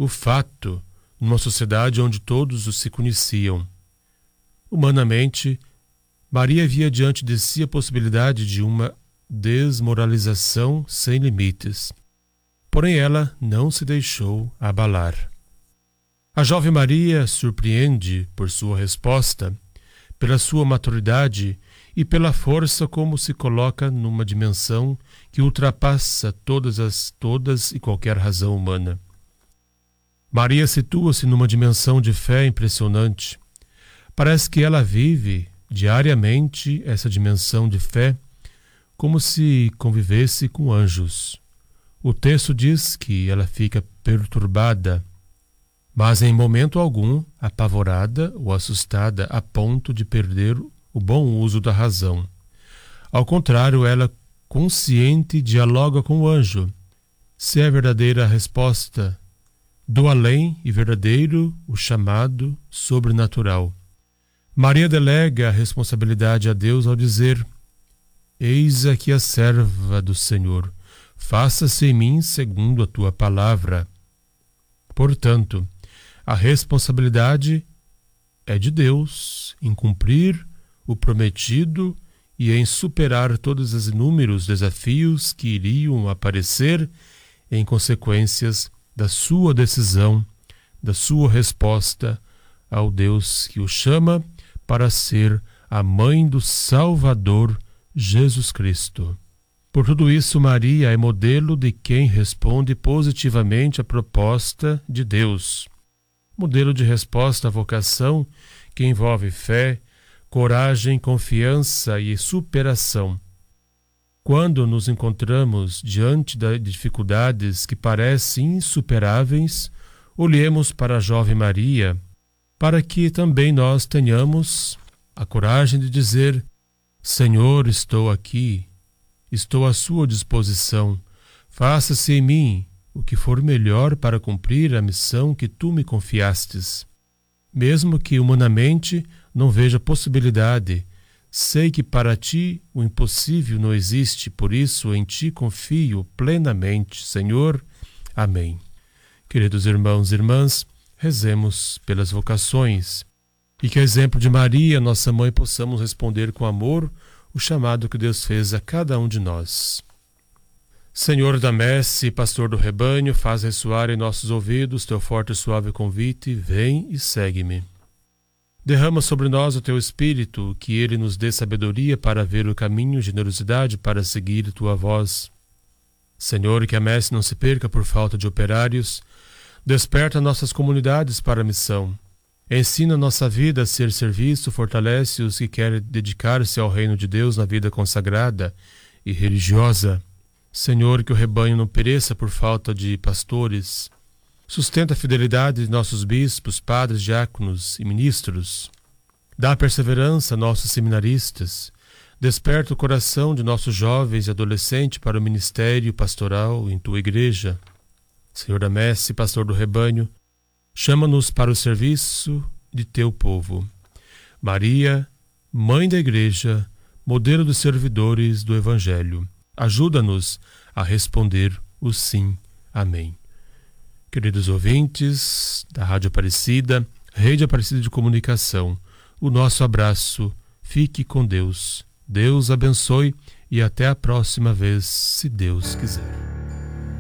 o fato numa sociedade onde todos se conheciam. Humanamente, Maria via diante de si a possibilidade de uma desmoralização sem limites. Porém, ela não se deixou abalar. A jovem Maria surpreende por sua resposta, pela sua maturidade e pela força como se coloca numa dimensão que ultrapassa todas e qualquer razão humana. Maria situa-se numa dimensão de fé impressionante. Parece que ela vive diariamente essa dimensão de fé como se convivesse com anjos. O texto diz que ela fica perturbada, mas em momento algum apavorada ou assustada a ponto de perder o bom uso da razão. Ao contrário, ela, consciente, dialoga com o anjo. Se é verdadeira a resposta do além e verdadeiro o chamado sobrenatural. Maria delega a responsabilidade a Deus ao dizer: Eis aqui a serva do Senhor, faça-se em mim segundo a tua palavra. Portanto, a responsabilidade é de Deus em cumprir o prometido e em superar todos os inúmeros desafios que iriam aparecer em consequências da sua decisão, da sua resposta ao Deus que o chama para ser a mãe do Salvador Jesus Cristo. Por tudo isso, Maria é modelo de quem responde positivamente à proposta de Deus. Modelo de resposta à vocação que envolve fé, coragem, confiança e superação. Quando nos encontramos diante de dificuldades que parecem insuperáveis, olhemos para a jovem Maria, para que também nós tenhamos a coragem de dizer: Senhor, estou aqui, estou à sua disposição, faça-se em mim o que for melhor para cumprir a missão que tu me confiastes. Mesmo que humanamente não veja possibilidade, sei que para ti o impossível não existe, por isso em ti confio plenamente, Senhor. Amém. Queridos irmãos e irmãs, rezemos pelas vocações e que, a exemplo de Maria, nossa mãe, possamos responder com amor o chamado que Deus fez a cada um de nós. Senhor da messe, pastor do rebanho, faz ressoar em nossos ouvidos teu forte e suave convite: vem e segue-me. Derrama sobre nós o teu Espírito, que ele nos dê sabedoria para ver o caminho, generosidade para seguir tua voz. Senhor, que a messe não se perca por falta de operários, desperta nossas comunidades para a missão. Ensina nossa vida a ser serviço, fortalece os que querem dedicar-se ao reino de Deus na vida consagrada e religiosa. Senhor, que o rebanho não pereça por falta de pastores. Sustenta a fidelidade de nossos bispos, padres, diáconos e ministros. Dá perseverança a nossos seminaristas. Desperta o coração de nossos jovens e adolescentes para o ministério pastoral em tua igreja. Senhor da messe, pastor do rebanho, chama-nos para o serviço de teu povo. Maria, mãe da igreja, modelo dos servidores do Evangelho, ajuda-nos a responder o sim. Amém. Queridos ouvintes da Rádio Aparecida, Rede Aparecida de Comunicação, o nosso abraço, fique com Deus. Deus abençoe e até a próxima vez, se Deus quiser.